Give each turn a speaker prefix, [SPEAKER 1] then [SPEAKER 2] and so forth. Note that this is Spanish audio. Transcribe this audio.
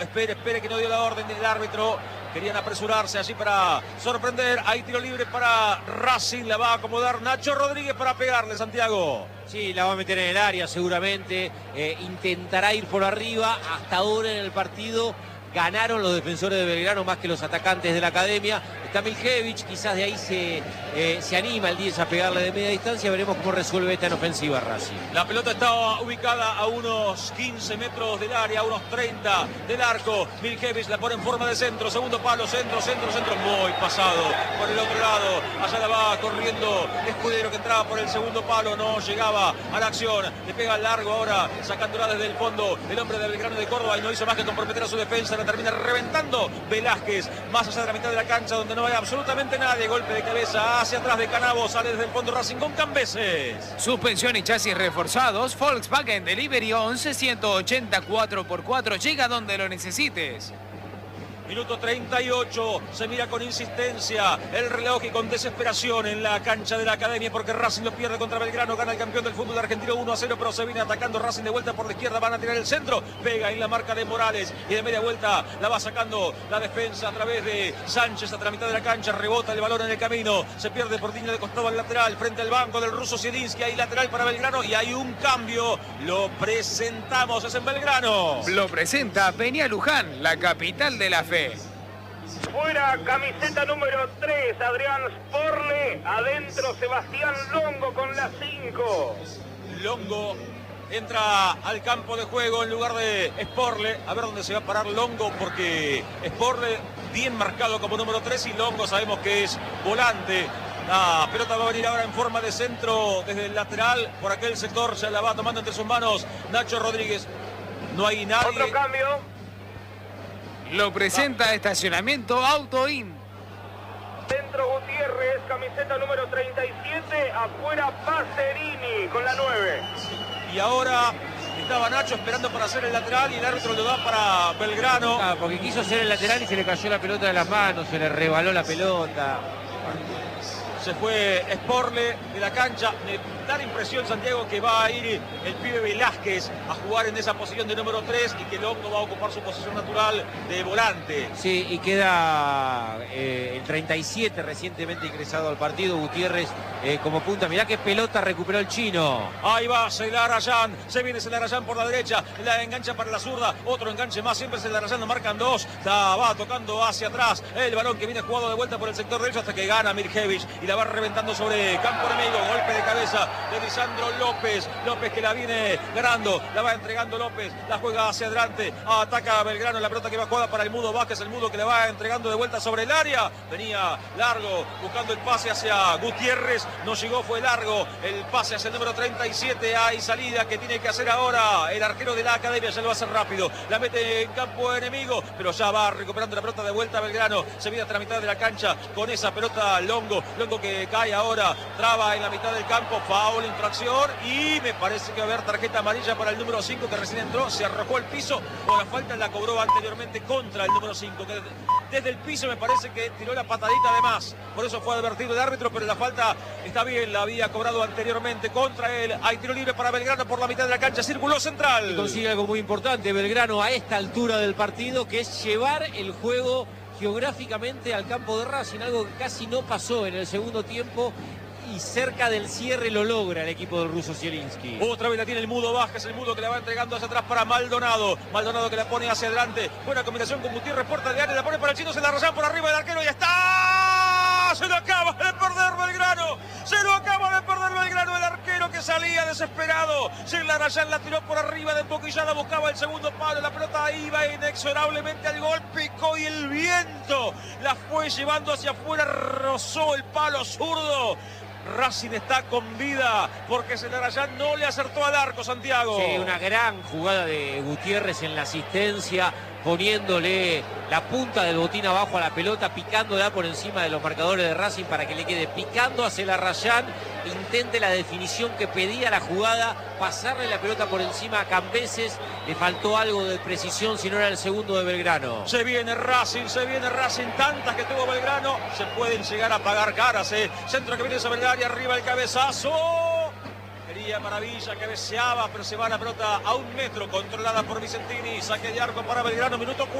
[SPEAKER 1] Espere que no dio la orden del árbitro. Querían apresurarse allí para sorprender. Hay tiro libre para Racing. La va a acomodar Nacho Rodríguez para pegarle, Santiago.
[SPEAKER 2] Sí, la va a meter en el área seguramente. Intentará ir por arriba. Hasta ahora en el partido ganaron los defensores de Belgrano más que los atacantes de la academia. Está Miljevich, quizás de ahí se anima el 10 a pegarle de media distancia. Veremos cómo resuelve esta en ofensiva Racing.
[SPEAKER 1] La pelota está ubicada a unos 15 metros del área, a unos 30 del arco. Miljevich la pone en forma de centro, segundo palo, centro, muy pasado por el otro lado. Allá la va corriendo Escudero, que entraba por el segundo palo, no llegaba a la acción. Le pega al largo ahora, sacándola desde el fondo el hombre de Belgrano de Córdoba, y no hizo más que comprometer a su defensa. La termina reventando Velázquez, más allá de la mitad de la cancha, donde no hay absolutamente nadie. Golpe de cabeza hacia atrás de Canavo, sale desde el fondo Racing con Cambeses.
[SPEAKER 3] Suspensión y chasis reforzados. Volkswagen Delivery 11 180 4x4. Llega donde lo necesites.
[SPEAKER 1] Minuto 38, se mira con insistencia el reloj y con desesperación en la cancha de la academia, porque Racing lo pierde contra Belgrano. Gana el campeón del fútbol argentino 1-0, pero se viene atacando Racing de vuelta por la izquierda. Van a tirar el centro, pega en la marca de Morales y de media vuelta la va sacando la defensa a través de Sánchez hasta la mitad de la cancha. Rebota el balón en el camino, se pierde por línea de costado al lateral frente al banco del ruso Zielinski. Hay lateral para Belgrano y hay un cambio. Lo presentamos, es en Belgrano.
[SPEAKER 3] Lo presenta Peña Luján, la capital de la fe.
[SPEAKER 4] Fuera, camiseta número 3, Adrián Sporle. Adentro, Sebastián Longo con la 5.
[SPEAKER 1] Longo entra al campo de juego en lugar de Sporle. A ver dónde se va a parar Longo, porque Sporle bien marcado como número 3 y Longo sabemos que es volante. La pelota va a venir ahora en forma de centro desde el lateral. Por aquel sector se la va tomando entre sus manos Nacho Rodríguez. No hay nadie.
[SPEAKER 4] Otro cambio.
[SPEAKER 3] Lo presenta Estacionamiento Autoin.
[SPEAKER 4] Centro Gutiérrez, camiseta número 37. Afuera Pacerini con la 9.
[SPEAKER 1] Y ahora estaba Nacho esperando para hacer el lateral y el árbitro lo da para Belgrano.
[SPEAKER 2] Porque quiso hacer el lateral y se le cayó la pelota de las manos, se le rebaló la pelota.
[SPEAKER 1] Se fue Sporle de la cancha. Me da la impresión, Santiago, que va a ir el pibe Velázquez a jugar en esa posición de número 3 y que Longo va a ocupar su posición natural de volante.
[SPEAKER 2] Sí, y queda el 37 recientemente ingresado al partido, Gutiérrez como punta. Mirá qué pelota recuperó el chino.
[SPEAKER 1] Ahí va Celarayán, se viene Celarayán por la derecha, la engancha para la zurda, otro enganche más, siempre Celarayán, lo marcan dos. Va tocando hacia atrás el balón que viene jugado de vuelta por el sector derecho hasta que gana Miljevich y la va reventando sobre campo enemigo. Golpe de cabeza de Lisandro López. López que la viene ganando, la va entregando López, la juega hacia adelante, ataca a Belgrano, la pelota que va jugada para el Mudo Vázquez, el Mudo que la va entregando de vuelta sobre el área. Venía largo buscando el pase hacia Gutiérrez, no llegó, fue largo el pase hacia el número 37. Hay salida que tiene que hacer ahora el arquero de la academia, ya lo va a hacer rápido, la mete en campo enemigo, pero ya va recuperando la pelota de vuelta a Belgrano. Se viene hasta la mitad de la cancha con esa pelota Longo que cae ahora, traba en la mitad del campo, foul, infracción, y me parece que va a haber tarjeta amarilla para el número 5 que recién entró, se arrojó al piso, con la falta la cobró anteriormente contra el número 5, que desde el piso me parece que tiró la patadita de más, por eso fue advertido el árbitro, pero la falta está bien, la había cobrado anteriormente contra él. Hay tiro libre para Belgrano por la mitad de la cancha, círculo central.
[SPEAKER 2] Y consigue algo muy importante Belgrano a esta altura del partido, que es llevar el juego geográficamente al campo de Racing, algo que casi no pasó en el segundo tiempo, y cerca del cierre lo logra el equipo del ruso Zielinski.
[SPEAKER 1] Otra vez la tiene el Mudo Vázquez, el Mudo que la va entregando hacia atrás para Maldonado. Maldonado que la pone hacia adelante. Buena combinación con Gutiérrez, puerta de área, la pone para el chino, se la arrasan por arriba del arquero y está. Se lo acaba de perder Belgrano. Se lo acaba de perder Belgrano, el arquero que salía desesperado. Celarayán la tiró por arriba de Boquillada, buscaba el segundo palo. La pelota iba inexorablemente al gol, picó y el viento la fue llevando hacia afuera, rozó el palo zurdo. Racing está con vida porque Celarayán no le acertó al arco, Santiago.
[SPEAKER 2] Sí, una gran jugada de Gutiérrez en la asistencia, poniéndole la punta del botín abajo a la pelota, picándola por encima de los marcadores de Racing para que le quede picando a Celarayán, intente la definición que pedía la jugada, pasarle la pelota por encima a Cambeses. Le faltó algo de precisión, si no era el segundo de Belgrano.
[SPEAKER 1] Se viene Racing, tantas que tuvo Belgrano, se pueden llegar a pagar caras, Centro que viene sobre el área, arriba el cabezazo. Qué maravilla, que deseaba, pero se va la pelota a 1 metro, controlada por Vicentini. Saque de arco para Belgrano, minuto 4.